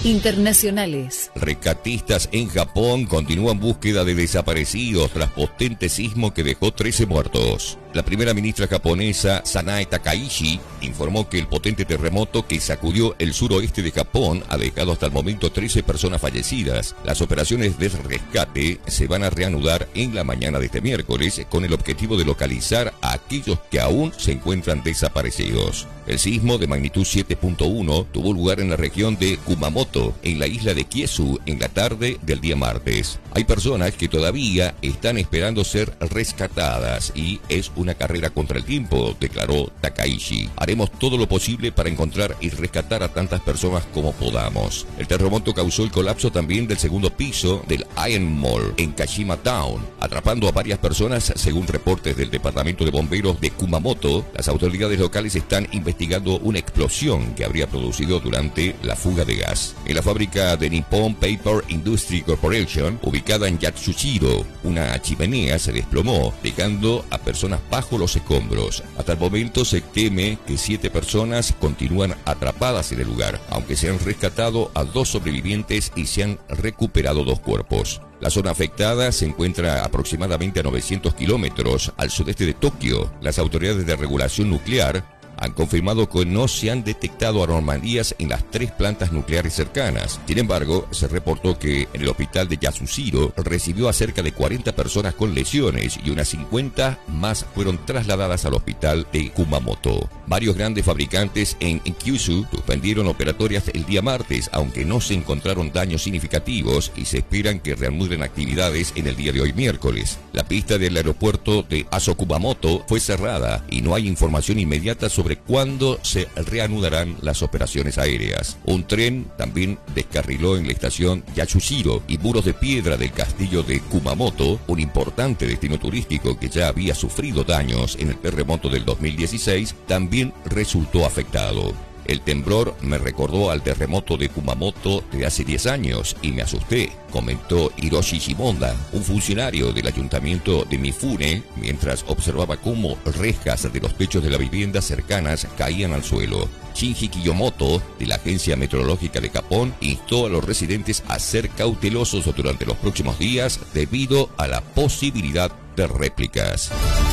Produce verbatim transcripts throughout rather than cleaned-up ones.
Internacionales. Rescatistas en Japón continúan búsqueda de desaparecidos tras potente sismo que dejó trece muertos. La primera ministra japonesa, Sanae Takaichi, informó que el potente terremoto que sacudió el suroeste de Japón ha dejado hasta el momento trece personas fallecidas. Las operaciones de rescate se van a reanudar en la mañana de este miércoles con el objetivo de localizar a aquellos que aún se encuentran desaparecidos. El sismo de magnitud siete punto uno tuvo lugar en la región de Kumamoto, en la isla de Kyushu, en la tarde del día martes. Hay personas que todavía están esperando ser rescatadas y es una carrera contra el tiempo, declaró Takaichi. Haremos todo lo posible para encontrar y rescatar a tantas personas como podamos. El terremoto causó el colapso también del segundo piso del Iron Mall en Kashima Town, atrapando a varias personas según reportes del departamento de bomberos de Kumamoto. Las autoridades locales están investigando investigando una explosión que habría producido durante la fuga de gas. En la fábrica de Nippon Paper Industry Corporation, ubicada en Yatsushiro, una chimenea se desplomó, dejando a personas bajo los escombros. Hasta el momento se teme que siete personas continúan atrapadas en el lugar, aunque se han rescatado a dos sobrevivientes y se han recuperado dos cuerpos. La zona afectada se encuentra aproximadamente a novecientos kilómetros al sudeste de Tokio. Las autoridades de regulación nuclear han confirmado que no se han detectado anomalías en las tres plantas nucleares cercanas. Sin embargo, se reportó que en el hospital de Yatsushiro recibió a cerca de cuarenta personas con lesiones y unas cincuenta más fueron trasladadas al hospital de Kumamoto. Varios grandes fabricantes en Kyushu suspendieron operatorias el día martes, aunque no se encontraron daños significativos y se esperan que reanuden actividades en el día de hoy miércoles. La pista del aeropuerto de Aso Kumamoto fue cerrada y no hay información inmediata sobre sobre cuándo se reanudarán las operaciones aéreas. Un tren también descarriló en la estación Yatsushiro y muros de piedra del castillo de Kumamoto, un importante destino turístico que ya había sufrido daños en el terremoto del dos mil dieciséis, también resultó afectado. El temblor me recordó al terremoto de Kumamoto de hace diez años y me asusté, comentó Hiroshi Shimonda, un funcionario del ayuntamiento de Mifune, mientras observaba cómo rejas de los techos de las viviendas cercanas caían al suelo. Shinji Kiyomoto, de la Agencia Meteorológica de Japón, instó a los residentes a ser cautelosos durante los próximos días debido a la posibilidad de réplicas.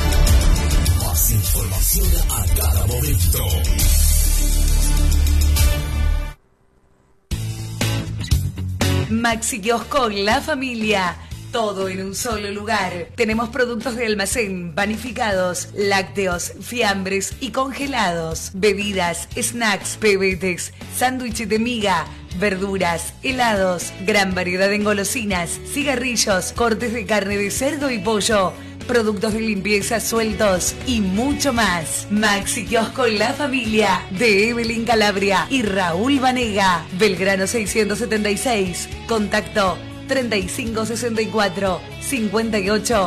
Más información a cada momento. Maxi Kiosco La Familia. Todo en un solo lugar. Tenemos productos de almacén, panificados, lácteos, fiambres y congelados. Bebidas, snacks, pebetes, sándwiches de miga, verduras, helados, gran variedad de engolosinas, cigarrillos, cortes de carne de cerdo y pollo, productos de limpieza sueltos y mucho más. Maxi Kiosco La Familia de Evelyn Calabria y Raúl Vanega. Belgrano seiscientos setenta y seis. Contacto treinta y cinco sesenta y cuatro cincuenta y ocho